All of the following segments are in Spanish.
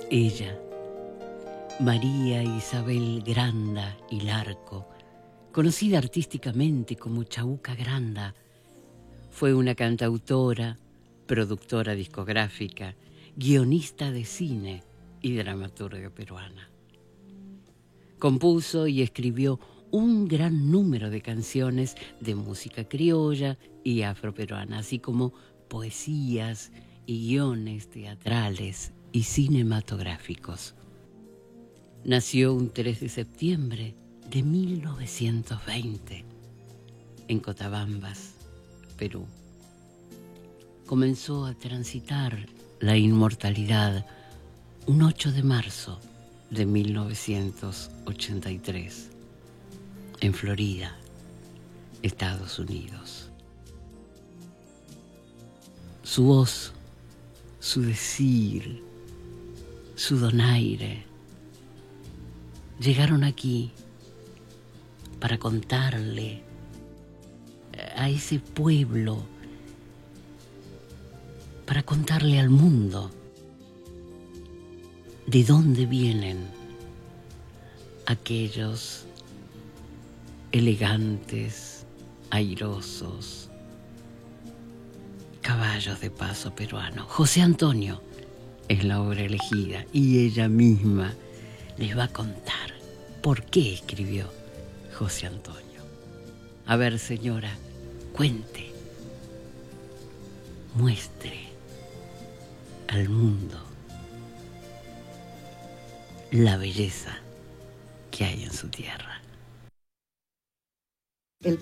Ella, María Isabel Granda y Larco, conocida artísticamente como Chabuca Granda, fue una cantautora, productora discográfica, guionista de cine y dramaturga peruana. Compuso y escribió un gran número de canciones de música criolla y afroperuana, así como poesías y guiones teatrales y cinematográficos. Nació un 3 de septiembre de 1920 en Cotabambas, Perú. Comenzó a transitar la inmortalidad un 8 de marzo de 1983 en Florida, Estados Unidos. Su voz, su decir, su donaire llegaron aquí para contarle a ese pueblo, para contarle al mundo de dónde vienen aquellos elegantes, airosos caballos de paso peruano. José Antonio es la obra elegida y ella misma les va a contar por qué escribió José Antonio. A ver, señora, cuente, muestre al mundo la belleza que hay en su tierra. El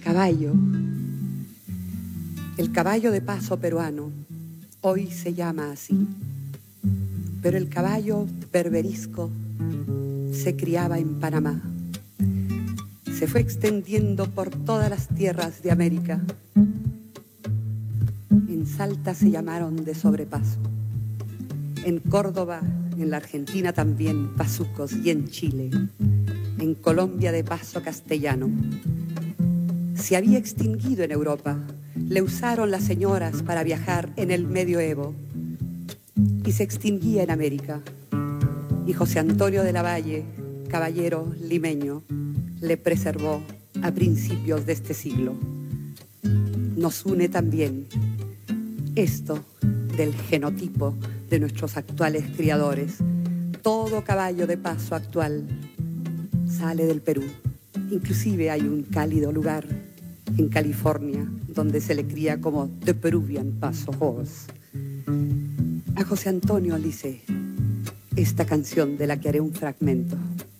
caballo de paso peruano, hoy se llama así. Pero el caballo berberisco se criaba en Panamá. Se fue extendiendo por todas las tierras de América. En Salta se llamaron de sobrepaso. En Córdoba, en la Argentina también, pazucos, y en Chile, en Colombia de paso castellano. Se había extinguido en Europa, le usaron las señoras para viajar en el medioevo, y se extinguía en América. Y José Antonio de la Valle, caballero limeño, le preservó a principios de este siglo. Nos une también esto del genotipo de nuestros actuales criadores. Todo caballo de paso actual sale del Perú. Inclusive hay un cálido lugar en California donde se le cría como The Peruvian Paso Horse. A José Antonio le hice esta canción de la que haré un fragmento.